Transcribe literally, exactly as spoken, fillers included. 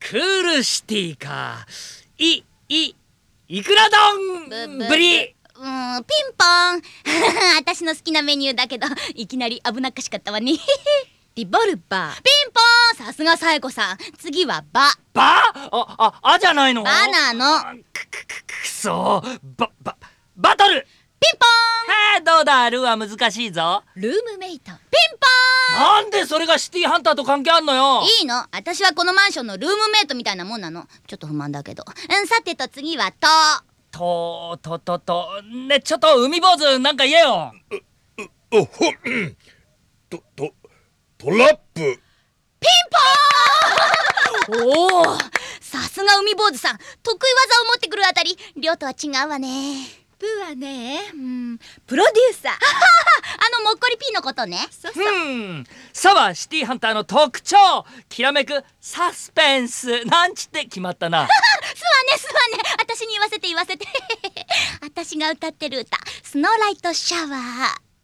クールシティか。い、い、いくら丼ぶり。 うーん、ピンポン私の好きなメニューだけど、いきなり危なっかしかったわねリボルバー。 ピンポーン、さすがサエコさん。次はバ。 バあ、あ、あじゃないの。 バなの。 くくくくそバ、バ、バトル。 ピンポはあ、どうだ、ルーは難しいぞ。 ルームメイト。 ーン、ピンポなんでそれがシティハンターと関係あんのよ。 ーン。いいの、私はこのマンションのルームメイトみたいなもんなの。ちょっと不満だけど。うん、さてと次はと。 と、と、と、と、ね、ちょっと海坊主なんか言えよ。 おほんととトラップ。 おお、さすが海坊主さん。得意技を持ってくるあたり、亮とは違うわね。 プーはね、うん、プロデューサー。 あのもっこりピーのことね。 そうそう。 うんさはシティハンターの特徴、きらめくサスペンスなんちって決まったな。 すわねすわね、私に言わせて言わせて私が歌ってる歌、スノーライトシャワー。